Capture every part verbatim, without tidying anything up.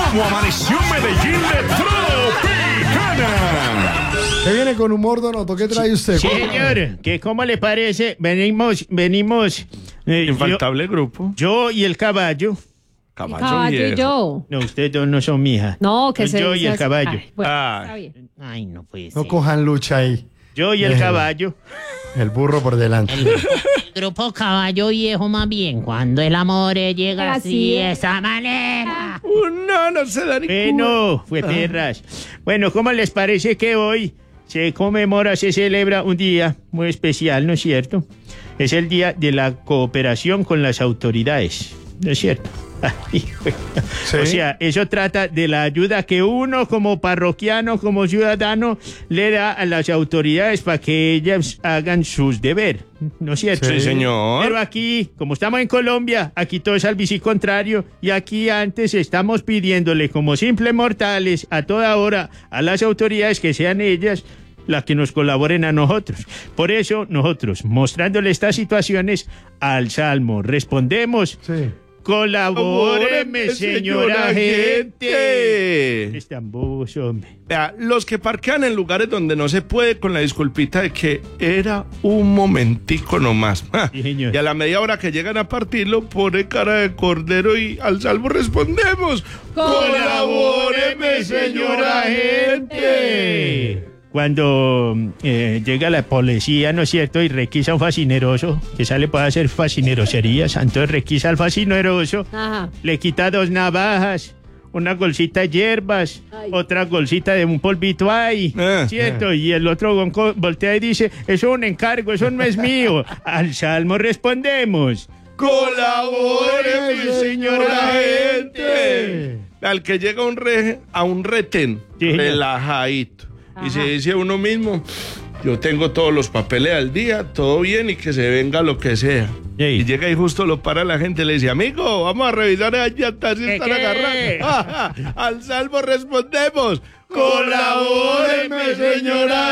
cómo amaneció Medellín de Tropicana. ¿Qué viene con humor, Donoto? ¿Qué trae usted? Sí, señor. ¿Qué, ¿Cómo le parece? Venimos, venimos... eh, Infaltable yo, grupo. yo y el caballo. Caballo, Caballo y viejo. yo. No, ustedes dos no son mi hija. No, que Soy se yo y el se- caballo. Ay, bueno, Ah. está bien. Ay, no puede No ser. cojan lucha ahí. Yo y el Déjelo. caballo. El burro por delante. Grupo Caballo Viejo, más bien, cuando el amor llega Así así, de es. esa manera. Uh, no, no se da ni Bueno, fue perras. Bueno, ¿cómo les parece que hoy se conmemora, se celebra un día muy especial, ¿no es cierto? Es el día de la cooperación con las autoridades, ¿no es cierto? Ay, Sí. O sea, eso trata de la ayuda que uno como parroquiano, como ciudadano, le da a las autoridades para que ellas hagan sus deberes, ¿no es cierto? Sí, señor. Pero aquí, como estamos en Colombia, aquí todo es al bici contrario, y aquí antes estamos pidiéndole como simples mortales a toda hora a las autoridades que sean ellas las que nos colaboren a nosotros. Por eso nosotros, mostrándole estas situaciones al Salmo, respondemos: Sí. colabóreme, señora gente. Están bobos, hombre. Vea, los que parquean en lugares donde no se puede, con la disculpita de que era un momentico nomás. Ja. Sí, señor. Y a la media hora que llegan a partirlo, pone cara de cordero y al salvo respondemos: ¡Colabóreme, señora gente! Cuando eh, llega la policía, ¿no es cierto?, y requisa a un fascineroso, que sale para hacer fascineroserías, entonces requisa al fascineroso, Ajá. le quita dos navajas, una bolsita de hierbas, Ay. otra bolsita de un polvito ahí, Eh. ¿cierto? Y el otro gonco voltea y dice: eso es un encargo, eso no es mío. Al Salmo respondemos: ¡colabóreme, señora gente! Al que llega un re- a un retén, Sí, señor. relajadito, y Ajá. se dice a uno mismo: yo tengo todos los papeles al día, todo bien, y que se venga lo que sea. Sí. Y llega y justo lo para la gente y le dice: amigo, vamos a revisar esas llantas si ¿Qué, están qué? agarrando. Al salvo respondemos: colabóreme, señora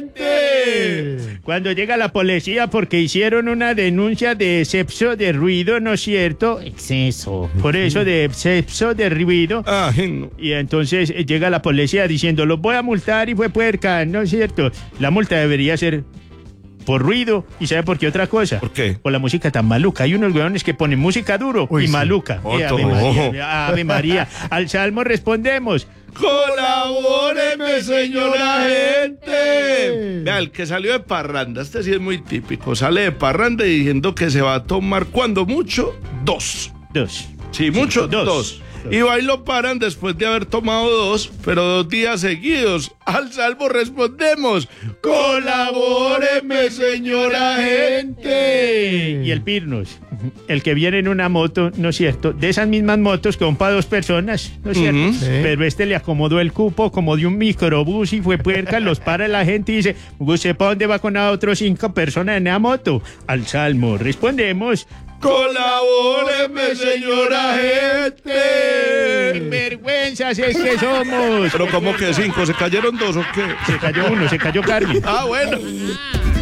gente. Cuando llega la policía porque hicieron una denuncia de exceso de ruido, ¿no es cierto? Exceso. Por eso de exceso de ruido. Ay, no. Y entonces eh, llega la policía diciendo: los voy a multar y fue puerca, ¿no es cierto? La multa debería ser por ruido. ¿Y sabe por qué otra cosa? ¿Por qué? Por la música tan maluca. Hay unos weones que ponen música duro Uy, y sí. maluca. Otto. Eh, Ave María, Ave María. Al Salmo respondemos: ¡colabóreme, señora gente! Vea, el que salió de parranda, este sí es muy típico. Sale de parranda y diciendo que se va a tomar, cuando mucho, dos. dos. Sí, mucho, dos. dos. Y va y lo paran después de haber tomado dos, pero dos días seguidos. Al salvo respondemos: colabóreme, señora gente. Y el Pirnos, el que viene en una moto, ¿no es cierto? De esas mismas motos que son para dos personas, ¿no es cierto? Ujú. Sí. Pero este le acomodó el cupo como de un microbús y fue puerca, los para la gente y dice: ¿usted para dónde va con a otros cinco personas en la moto? Al Salmo respondemos: colabóreme, señora gente. vergüenzas es que somos. Pero ¿cómo que cinco? ¿Se cayeron dos o qué? Se cayó uno, se cayó Carmen. Ah, bueno.